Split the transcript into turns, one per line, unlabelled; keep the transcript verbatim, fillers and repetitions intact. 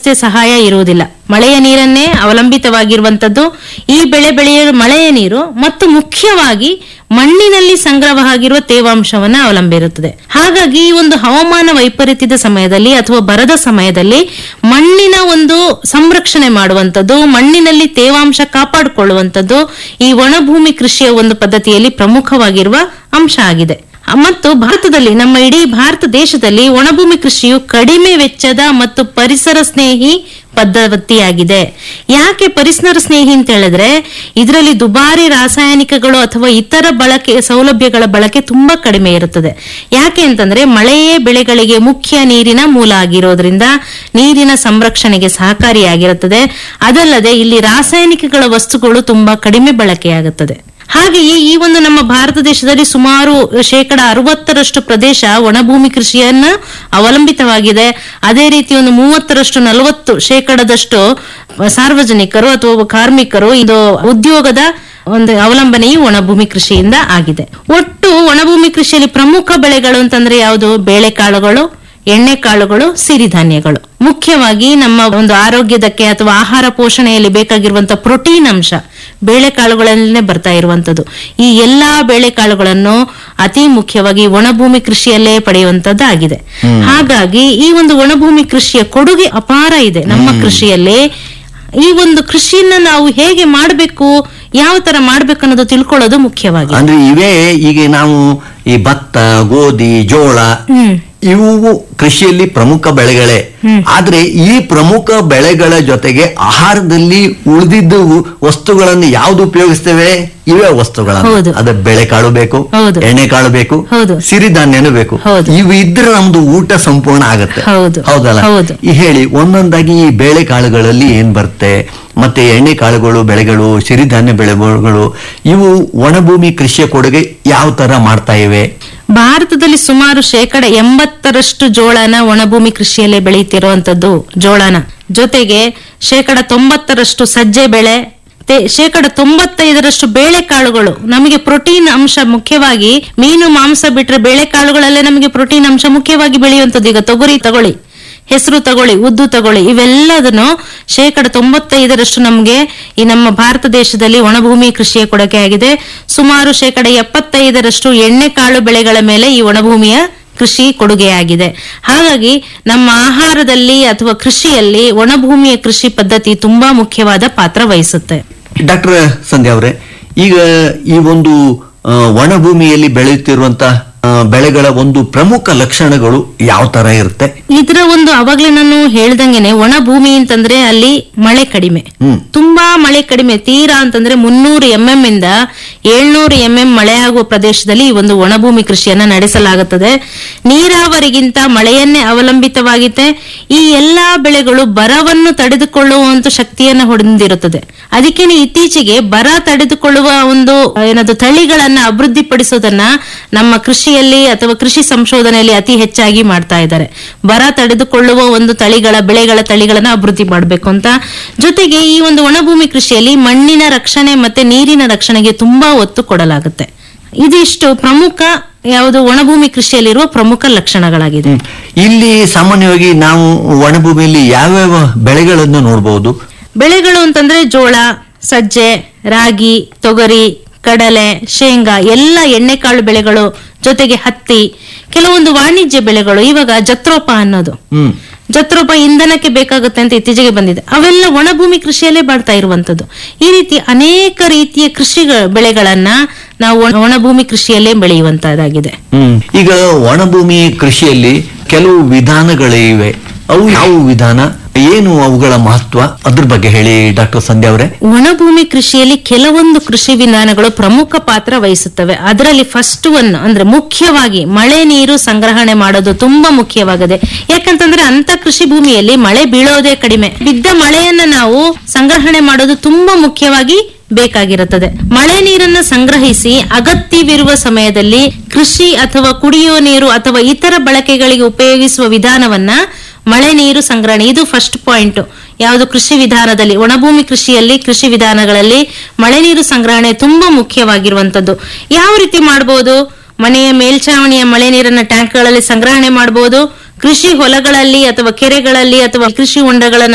ವ್ಯವಸ್ಥೆ ಸಹಾಯ ಇರುವುದಿಲ್ಲ. ಮಳೆಯ ನೀರನ್ನೇ ಅವಲಂಬಿತವಾಗಿರುವಂತದ್ದು ಈ ಬೆಳೆ ಬೆಳೆಯಲು ಮಳೆಯ ನೀರು ಮತ್ತು ಮುಖ್ಯವಾಗಿ ಮಣ್ಣಿನಲ್ಲಿ ಸಂಗ್ರಹವಾಗಿರುವ ತೇವಾಂಶವನ್ನ ಅವಲಂಬಿರುತ್ತದೆ. ಹಾಗಾಗಿ ಈ ಒಂದು ಹವಾಮಾನ ವೈಪರೀತ್ಯದ ಸಮಯದಲ್ಲಿ ಅಥವಾ ಬರದ ಸಮಯದಲ್ಲಿ ಮಣ್ಣಿನ ಒಂದು ಸಂರಕ್ಷಣೆ ಮಾಡುವಂತದ್ದು, ಮಣ್ಣಿನಲ್ಲಿ ತೇವಾಂಶ ಕಾಪಾಡಿಕೊಳ್ಳುವಂತದ್ದು ಈ ಒಣಭೂಮಿ ಕೃಷಿಯ ಒಂದು ಪದ್ಧತಿಯಲ್ಲಿ ಪ್ರಮುಖವಾಗಿರುವ ಅಂಶ ಆಗಿದೆ. ಮತ್ತು ಭಾರತದಲ್ಲಿ, ನಮ್ಮ ಇಡೀ ಭಾರತ ದೇಶದಲ್ಲಿ ಒಣಭೂಮಿ ಕೃಷಿಯು ಕಡಿಮೆ ವೆಚ್ಚದ ಮತ್ತು ಪರಿಸರ ಸ್ನೇಹಿ ಪದ್ಧತಿಯಾಗಿದೆ. ಯಾಕೆ ಪರಿಸರ ಸ್ನೇಹಿ ಅಂತ ಹೇಳಿದ್ರೆ ಇದರಲ್ಲಿ ದುಬಾರಿ ರಾಸಾಯನಿಕಗಳು ಅಥವಾ ಇತರ ಬಳಕೆ ಸೌಲಭ್ಯಗಳ ಬಳಕೆ ತುಂಬಾ ಕಡಿಮೆ ಇರುತ್ತದೆ. ಯಾಕೆ ಅಂತಂದ್ರೆ ಮಳೆಯೇ ಬೆಳೆಗಳಿಗೆ ಮುಖ್ಯ ನೀರಿನ ಮೂಲ ಆಗಿರೋದ್ರಿಂದ ನೀರಿನ ಸಂರಕ್ಷಣೆಗೆ ಸಹಕಾರಿಯಾಗಿರುತ್ತದೆ. ಅದಲ್ಲದೆ ಇಲ್ಲಿ ರಾಸಾಯನಿಕಗಳ ವಸ್ತುಗಳು ತುಂಬಾ ಕಡಿಮೆ ಬಳಕೆಯಾಗುತ್ತದೆ. ಹಾಗೆಯೇ ಈ ಒಂದು ನಮ್ಮ ಭಾರತ ದೇಶದಲ್ಲಿ ಸುಮಾರು ಶೇಕಡ ಅರವತ್ತರಷ್ಟು ಪ್ರದೇಶ ಒಣಭೂಮಿ ಕೃಷಿಯನ್ನ ಅವಲಂಬಿತವಾಗಿದೆ. ಅದೇ ರೀತಿ ಒಂದು ಮೂವತ್ತರಷ್ಟು ನಲವತ್ತು ಶೇಕಡದಷ್ಟು ಸಾರ್ವಜನಿಕರು ಅಥವಾ ಕಾರ್ಮಿಕರು ಇದು ಉದ್ಯೋಗದ ಒಂದು ಅವಲಂಬನೆಯು ಒಣಭೂಮಿ ಕೃಷಿಯಿಂದ ಆಗಿದೆ. ಒಟ್ಟು ಒಣಭೂಮಿ ಕೃಷಿಯಲ್ಲಿ ಪ್ರಮುಖ ಬೆಳೆಗಳು ಅಂತಂದ್ರೆ ಯಾವುದು? ಬೇಳೆಕಾಳುಗಳು, ಎಣ್ಣೆಕಾಳುಗಳು, ಸಿರಿಧಾನ್ಯಗಳು. ಮುಖ್ಯವಾಗಿ ನಮ್ಮ ಒಂದು ಆರೋಗ್ಯದಕ್ಕೆ ಅಥವಾ ಆಹಾರ ಪೋಷಣೆಯಲ್ಲಿ ಬೇಕಾಗಿರುವಂತಹ ಪ್ರೋಟೀನ್ ಅಂಶ ಬೇಳೆಕಾಳುಗಳಲ್ಲೇ ಬರ್ತಾ ಇರುವಂತದ್ದು. ಈ ಎಲ್ಲಾ ಬೇಳೆಕಾಳುಗಳನ್ನು ಅತಿ ಮುಖ್ಯವಾಗಿ ಒಣಭೂಮಿ ಕೃಷಿಯಲ್ಲೇ ಪಡೆಯುವಂತದ್ದಾಗಿದೆ. ಹಾಗಾಗಿ ಈ ಒಂದು ಒಣಭೂಮಿ ಕೃಷಿಯ ಕೊಡುಗೆ ಅಪಾರ ಇದೆ ನಮ್ಮ ಕೃಷಿಯಲ್ಲಿ. ಈ ಒಂದು ಕೃಷಿಯನ್ನ ನಾವು ಹೇಗೆ ಮಾಡಬೇಕು, ಯಾವ ತರ ಮಾಡ್ಬೇಕು ಅನ್ನೋದು ತಿಳ್ಕೊಳ್ಳೋದು ಮುಖ್ಯವಾಗಿ.
ಅಂದ್ರೆ ಇವೇ ಈಗ ನಾವು ಈ ಭತ್ತ, ಗೋಧಿ, ಜೋಳ ಇವು ಕೃಷಿಯಲ್ಲಿ ಪ್ರಮುಖ ಬೆಳೆಗಳೇ. ಆದ್ರೆ ಈ ಪ್ರಮುಖ ಬೆಳೆಗಳ ಜೊತೆಗೆ ಆಹಾರದಲ್ಲಿ ಉಳಿದಿದ್ದು ವಸ್ತುಗಳನ್ನು ಯಾವ್ದು ಉಪಯೋಗಿಸ್ತೇವೆ? ಇವೇ ವಸ್ತುಗಳನ್ನು. ಅದ ಬೆಳೆಕಾಳು ಬೇಕು, ಎಣ್ಣೆಕಾಳು ಬೇಕು, ಸಿರಿಧಾನ್ಯನೂ ಬೇಕು. ಇವು ಇದ್ರೆ ನಮ್ದು ಊಟ ಸಂಪೂರ್ಣ ಆಗುತ್ತೆ. ಹೌದಲ್ಲ? ಈ ಹೇಳಿ ಒಂದೊಂದಾಗಿ ಈ ಬೇಳೆಕಾಳುಗಳಲ್ಲಿ ಏನ್ ಬರುತ್ತೆ, ಮತ್ತೆ ಎಣ್ಣೆ ಕಾಳುಗಳು ಬೆಳೆಗಳು, ಸಿರಿಧಾನ್ಯ ಬೆಳೆಗಳು, ಇವು ಒಣಭೂಮಿ ಕೃಷಿಯ ಕೊಡುಗೆ ಯಾವ ತರ ಮಾಡ್ತಾ ಇವೆ?
ಭಾರತದಲ್ಲಿ ಸುಮಾರು ಶೇಕಡ ಎಂಬತ್ತರಷ್ಟು ಜೋಳನ ಒಣಭೂಮಿ ಕೃಷಿಯಲ್ಲೇ ಬೆಳೆಯುತ್ತಿರುವಂತದ್ದು ಜೋಳನ ಜೊತೆಗೆ ಶೇಕಡ ತೊಂಬತ್ತರಷ್ಟು ಸಜ್ಜೆ ಬೆಳೆ, ಶೇಕಡ ತೊಂಬತ್ತೈದರಷ್ಟು ಬೇಳೆಕಾಳುಗಳು. ನಮಗೆ ಪ್ರೋಟೀನ್ ಅಂಶ ಮುಖ್ಯವಾಗಿ ಮೀನು ಮಾಂಸ ಬಿಟ್ರೆ ಬೇಳೆಕಾಳುಗಳಲ್ಲೇ ನಮಗೆ ಪ್ರೋಟೀನ್ ಅಂಶ ಮುಖ್ಯವಾಗಿ ಬೆಳೆಯುವಂತದ್ದು. ಈಗ ತೊಗರಿ ತಗೊಳ್ಳಿ, ಹೆಸರು ತಗೊಳ್ಳಿ, ಉದ್ದು ತಗೊಳ್ಳಿ, ಇವೆಲ್ಲದನ್ನು ಶೇಕಡ ತೊಂಬತ್ತೈದರಷ್ಟು ನಮಗೆ ಈ ನಮ್ಮ ಭಾರತ ದೇಶದಲ್ಲಿ ಒಣಭೂಮಿ ಕೃಷಿಯ ಕೊಡುಗೆ ಆಗಿದೆ. ಸುಮಾರು ಶೇಕಡ ಎಪ್ಪತ್ತೈದರಷ್ಟು ಎಣ್ಣೆಕಾಳು ಬೆಳೆಗಳ ಮೇಲೆ ಈ ಒಣಭೂಮಿಯ ಕೃಷಿ ಕೊಡುಗೆಯಾಗಿದೆ. ಹಾಗಾಗಿ ನಮ್ಮ ಆಹಾರದಲ್ಲಿ ಅಥವಾ ಕೃಷಿಯಲ್ಲಿ ಒಣಭೂಮಿಯ ಕೃಷಿ ಪದ್ಧತಿ ತುಂಬಾ ಮುಖ್ಯವಾದ ಪಾತ್ರ ವಹಿಸುತ್ತೆ.
ಡಾಕ್ಟರ್ ಸಂಧ್ಯಾ ಅವರೇ, ಈಗ ಈ ಒಂದು ಒಣಭೂಮಿಯಲ್ಲಿ ಬೆಳೆಯುತ್ತಿರುವಂತಹ ಬೆಳೆಗಳ ಒಂದು ಪ್ರಮುಖ ಲಕ್ಷಣಗಳು ಯಾವ ತರ ಇರುತ್ತೆ?
ಇದರ ಒಂದು ಅವಾಗ್ಲೇ ನಾನು ಹೇಳ್ದಂಗೆನೆ ಒಣ ಭೂಮಿ ಅಂತಂದ್ರೆ ಅಲ್ಲಿ ಮಳೆ ಕಡಿಮೆ, ತುಂಬಾ ಮಳೆ ಕಡಿಮೆ, ತೀರಾ ಅಂತಂದ್ರೆ ಮುನ್ನೂರು ಎಂ ಎಂ ಇಂದ ಏಳ್ನೂರು ಎಂ ಎಂ ಮಳೆ ಆಗುವ ಪ್ರದೇಶದಲ್ಲಿ ಈ ಒಂದು ಒಣಭೂಮಿ ಕೃಷಿಯನ್ನ ನಡೆಸಲಾಗುತ್ತದೆ. ನೀರಾವರಿಗಿಂತ ಮಳೆಯನ್ನೇ ಅವಲಂಬಿತವಾಗಿದೆ. ಈ ಎಲ್ಲಾ ಬೆಳೆಗಳು ಬರವನ್ನು ತಡೆದುಕೊಳ್ಳುವಂತ ಶಕ್ತಿಯನ್ನ ಹೊಂದಿರುತ್ತದೆ. ಅದಕ್ಕೇನೆ ಇತ್ತೀಚೆಗೆ ಬರ ತಡೆದುಕೊಳ್ಳುವ ಒಂದು ಏನದು ತಳಿಗಳನ್ನ ಅಭಿವೃದ್ಧಿಪಡಿಸೋದನ್ನ ನಮ್ಮ ಕೃಷಿಯಲ್ಲಿ ಅಥವಾ ಕೃಷಿ ಸಂಶೋಧನೆಯಲ್ಲಿ ಅತಿ ಹೆಚ್ಚಾಗಿ ಮಾಡ್ತಾ ಇದ್ದಾರೆ. ಬರ ತಡೆದುಕೊಳ್ಳುವ ಒಂದು ತಳಿಗಳ ಬೆಳೆಗಳ ತಳಿಗಳನ್ನ ಅಭಿವೃದ್ಧಿ ಮಾಡಬೇಕು ಅಂತ. ಜೊತೆಗೆ ಈ ಒಂದು ಒಣಭೂಮಿ ಕೃಷಿಯಲ್ಲಿ ಮಣ್ಣಿನ ರಕ್ಷಣೆ ಮತ್ತೆ ನೀರಿನ ರಕ್ಷಣೆಗೆ ತುಂಬಾ ಒತ್ತು ಕೊಡಲಾಗುತ್ತೆ. ಇದಿಷ್ಟು ಪ್ರಮುಖ ಯಾವುದು ಒಣಭೂಮಿ ಕೃಷಿಯಲ್ಲಿರುವ ಪ್ರಮುಖ ಲಕ್ಷಣಗಳಾಗಿದೆ.
ಇಲ್ಲಿ ಸಾಮಾನ್ಯವಾಗಿ ನಾವು ಒಣಭೂಮಿಯಲ್ಲಿ ಯಾವ್ಯಾವ ಬೆಳೆಗಳನ್ನು ನೋಡಬಹುದು?
ಬೆಳೆಗಳು ಅಂತಂದ್ರೆ ಜೋಳ, ಸಜ್ಜೆ, ರಾಗಿ, ತೊಗರಿ, ಕಡಲೆ, ಶೇಂಗಾ, ಎಲ್ಲ ಎಣ್ಣೆಕಾಳು ಬೆಳೆಗಳು, ಜೊತೆಗೆ ಹತ್ತಿ, ಕೆಲವೊಂದು ವಾಣಿಜ್ಯ ಬೆಳೆಗಳು. ಇವಾಗ ಜತ್ರೋಪ ಅನ್ನೋದು, ಜತ್ರೋಪ ಇಂಧನಕ್ಕೆ ಬೇಕಾಗುತ್ತೆ ಅಂತ ಇತ್ತೀಚೆಗೆ ಬಂದಿದೆ. ಅವೆಲ್ಲ ಒಣಭೂಮಿ ಕೃಷಿಯಲ್ಲೇ ಮಾಡ್ತಾ ಇರುವಂತದ್ದು. ಈ ರೀತಿ ಅನೇಕ ರೀತಿಯ ಕೃಷಿ ಬೆಳೆಗಳನ್ನ ನಾವು ಒಣಭೂಮಿ ಕೃಷಿಯಲ್ಲೇ ಬೆಳೆಯುವಂತದ್ದಾಗಿದೆ.
ಈಗ ಒಣಭೂಮಿ ಕೃಷಿಯಲ್ಲಿ ಕೆಲವು ವಿಧಾನಗಳಿವೆ. ಅವು ಯಾವ ವಿಧಾನ, ಏನು ಅವುಗಳ ಮಹತ್ವ, ಅದ್ರ ಬಗ್ಗೆ ಹೇಳಿ ಡಾಕ್ಟರ್ ಸಂಧ್ಯಾ ಅವರೇ.
ಒಣಭೂಮಿ ಕೃಷಿಯಲ್ಲಿ ಕೆಲವೊಂದು ಕೃಷಿ ವಿಧಾನಗಳು ಪ್ರಮುಖ ಪಾತ್ರ ವಹಿಸುತ್ತವೆ. ಅದರಲ್ಲಿ ಫಸ್ಟ್ ಒನ್ ಅಂದ್ರೆ ಮುಖ್ಯವಾಗಿ ಮಳೆ ನೀರು ಸಂಗ್ರಹಣೆ ಮಾಡೋದು ತುಂಬಾ ಮುಖ್ಯವಾಗಿದೆ. ಯಾಕಂತಂದ್ರೆ ಅಂತ ಕೃಷಿ ಭೂಮಿಯಲ್ಲಿ ಮಳೆ ಬೀಳೋದೇ ಕಡಿಮೆ. ಬಿದ್ದ ಮಳೆಯನ್ನ ನಾವು ಸಂಗ್ರಹಣೆ ಮಾಡೋದು ತುಂಬಾ ಮುಖ್ಯವಾಗಿ ಬೇಕಾಗಿರುತ್ತದೆ. ಮಳೆ ನೀರನ್ನು ಸಂಗ್ರಹಿಸಿ ಅಗತ್ಯವಿರುವ ಸಮಯದಲ್ಲಿ ಕೃಷಿ ಅಥವಾ ಕುಡಿಯುವ ನೀರು ಅಥವಾ ಇತರ ಬಳಕೆಗಳಿಗೆ ಉಪಯೋಗಿಸುವ ವಿಧಾನವನ್ನ ಮಳೆ ನೀರು ಸಂಗ್ರಹಣೆ, ಇದು ಫಸ್ಟ್ ಪಾಯಿಂಟ್. ಯಾವುದು ಕೃಷಿ ವಿಧಾನದಲ್ಲಿ, ಒಣಭೂಮಿ ಕೃಷಿಯಲ್ಲಿ ಕೃಷಿ ವಿಧಾನಗಳಲ್ಲಿ ಮಳೆ ನೀರು ಸಂಗ್ರಹಣೆ ತುಂಬಾ ಮುಖ್ಯವಾಗಿರುವಂತದ್ದು. ಯಾವ ರೀತಿ ಮಾಡಬಹುದು? ಮನೆಯ ಮೇಲ್ಛಾವಣಿಯ ಮಳೆ ನೀರನ್ನ ಟ್ಯಾಂಕ್ಗಳಲ್ಲಿ ಸಂಗ್ರಹಣೆ ಮಾಡಬಹುದು. ಕೃಷಿ ಹೊಲಗಳಲ್ಲಿ ಅಥವಾ ಕೆರೆಗಳಲ್ಲಿ ಅಥವಾ ಕೃಷಿ ಹೊಂಡಗಳನ್ನ